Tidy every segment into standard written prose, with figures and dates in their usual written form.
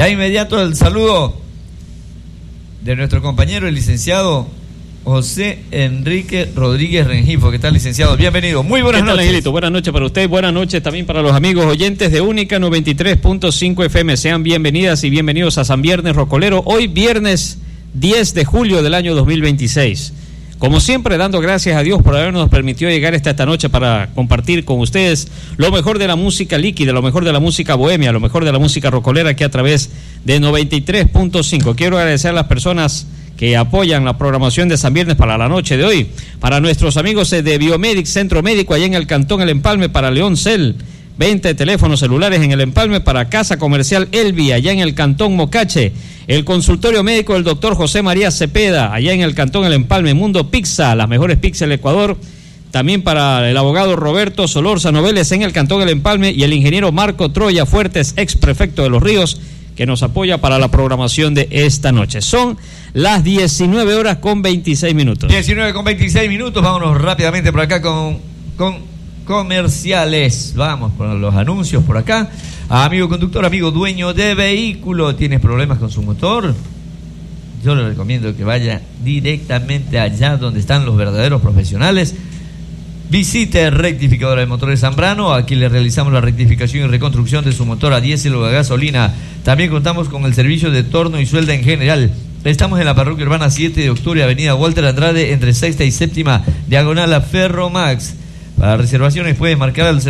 Ya inmediato el saludo de nuestro compañero, el licenciado José Enrique Rodríguez Rengifo. ¿Qué tal, licenciado? Bienvenido. Muy buenas noches. Angelito? Buenas noches para usted, buenas noches también para los amigos oyentes de Única 93.5 FM. Sean bienvenidas y bienvenidos a San Viernes Rocolero. Hoy viernes 10 de julio del año 2026. Como siempre, dando gracias a Dios por habernos permitido llegar hasta esta noche para compartir con ustedes lo mejor de la música líquida, lo mejor de la música bohemia, lo mejor de la música rocolera aquí a través de 93.5. Quiero agradecer a las personas que apoyan la programación de San Viernes para la noche de hoy. Para nuestros amigos de Biomedic, Centro Médico, allá en el Cantón El Empalme, para León Cel, 20 teléfonos celulares en El Empalme, para Casa Comercial Elvi, allá en el Cantón Mocache, el consultorio médico del doctor José María Cepeda, allá en el Cantón El Empalme, Mundo Pizza, las mejores pizzas del Ecuador, también para el abogado Roberto Solórzano Vélez en el Cantón El Empalme, y el ingeniero Marco Troya Fuertes, ex prefecto de Los Ríos, que nos apoya para la programación de esta noche. Son las 19 horas con 26 minutos. 19 con 26 minutos, vámonos rápidamente por acá con comerciales. Vamos con los anuncios por acá. Amigo conductor, amigo dueño de vehículo, ¿tienes problemas con su motor? Yo le recomiendo que vaya directamente allá donde están los verdaderos profesionales. Visite Rectificadora de Motores Zambrano. Aquí le realizamos la rectificación y reconstrucción de su motor a diésel o a gasolina. También contamos con el servicio de torno y suelda en general. Estamos en la parroquia urbana 7 de octubre, avenida Walter Andrade, entre 6ª y 7ª, diagonal a Ferromax. Para reservaciones puede marcar al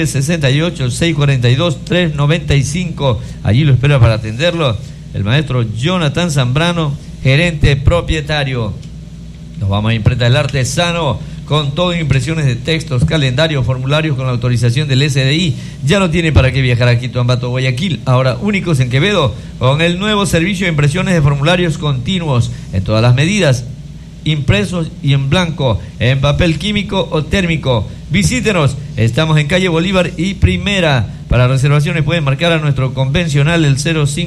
0968-642-395. Allí lo espera para atenderlo el maestro Jonathan Zambrano, gerente propietario. Nos vamos a Imprenta del Artesano, con todo, impresiones de textos, calendarios, formularios con la autorización del SDI. Ya no tiene para qué viajar a Quito, Ambato, Guayaquil. Ahora únicos en Quevedo, con el nuevo servicio de impresiones de formularios continuos en todas las medidas, impresos y en blanco, en papel químico o térmico. Visítenos, estamos en calle Bolívar y Primera. Para reservaciones pueden marcar a nuestro convencional el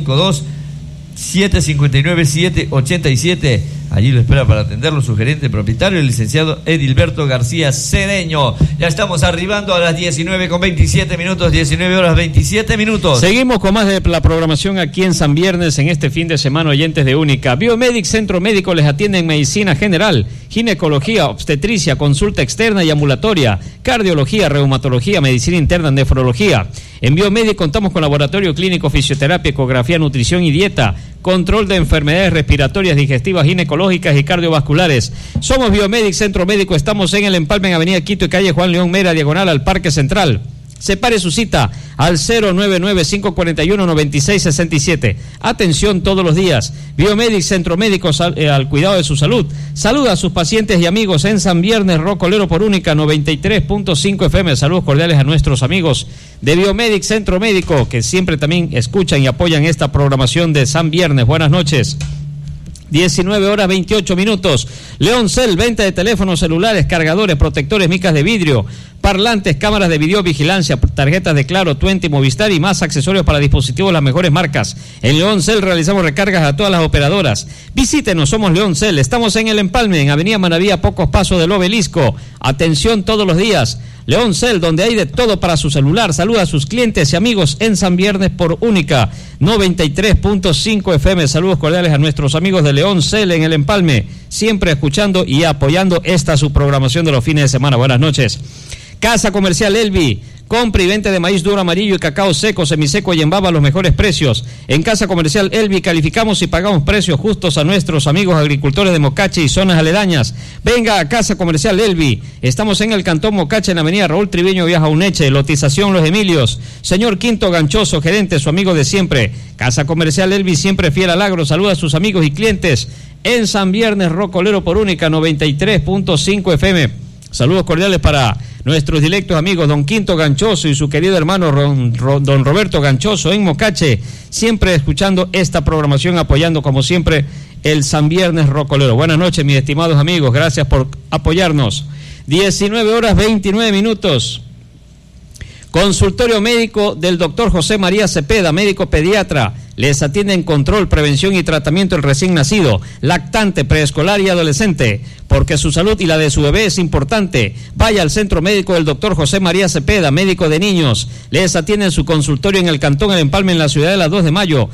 052-759-787. Allí lo espera para atenderlo su gerente propietario, el licenciado Edilberto García Cedeño. Ya estamos arribando a las 19 con 27 minutos, 19 horas 27 minutos. Seguimos con más de la programación aquí en San Viernes en este fin de semana, oyentes de Única. Biomedic Centro Médico les atiende en medicina general, ginecología, obstetricia, consulta externa y ambulatoria, cardiología, reumatología, medicina interna, nefrología. En Biomedic contamos con laboratorio clínico, fisioterapia, ecografía, nutrición y dieta, control de enfermedades respiratorias, digestivas, ginecológicas y cardiovasculares. Somos Biomedic Centro Médico, estamos en El Empalme, en Avenida Quito y calle Juan León Mera, diagonal al Parque Central. Separe su cita al 099-541-9667. Atención todos los días. Biomedic Centro Médico, al cuidado de su salud. Saluda a sus pacientes y amigos en San Viernes Rocolero por Única 93.5 FM. Saludos cordiales a nuestros amigos de Biomedic Centro Médico, que siempre también escuchan y apoyan esta programación de San Viernes. Buenas noches. 19 horas 28 minutos. León Cel, venta de teléfonos celulares, cargadores, protectores, micas de vidrio, parlantes, cámaras de videovigilancia, tarjetas de Claro, Tuenti, Movistar y más accesorios para dispositivos de las mejores marcas. En León Cel realizamos recargas a todas las operadoras. Visítenos, somos León Cel. Estamos en El Empalme, en Avenida Manaví, a pocos pasos del Obelisco. Atención todos los días. León Cel, donde hay de todo para su celular. Saluda a sus clientes y amigos en San Viernes por Única 93.5 FM. Saludos cordiales a nuestros amigos de León Cel en El Empalme, siempre escuchando y apoyando esta su programación de los fines de semana. Buenas noches. Casa Comercial Elvi, compra y venta de maíz duro, amarillo y cacao seco, semiseco y en baba a los mejores precios. En Casa Comercial Elvi calificamos y pagamos precios justos a nuestros amigos agricultores de Mocache y zonas aledañas. Venga a Casa Comercial Elvi. Estamos en el Cantón Mocache, en la avenida Raúl Triviño, Vieja Uneche, lotización Los Emilios. Señor Quinto Ganchoso, gerente, su amigo de siempre. Casa Comercial Elvi, siempre fiel al agro. Saluda a sus amigos y clientes en San Viernes Rocolero por Única 93.5 FM. Saludos cordiales para nuestros directos amigos don Quinto Ganchoso y su querido hermano don Roberto Ganchoso en Mocache, siempre escuchando esta programación, apoyando como siempre el San Viernes Rocolero. Buenas noches, mis estimados amigos, gracias por apoyarnos. 19 horas 29 minutos. Consultorio médico del doctor José María Cepeda, médico pediatra. Les atiende en control, prevención y tratamiento del recién nacido, lactante, preescolar y adolescente, porque su salud y la de su bebé es importante. Vaya al centro médico del doctor José María Cepeda, médico de niños. Les atiende en su consultorio en el Cantón El Empalme, en la ciudad de las 2 de Mayo.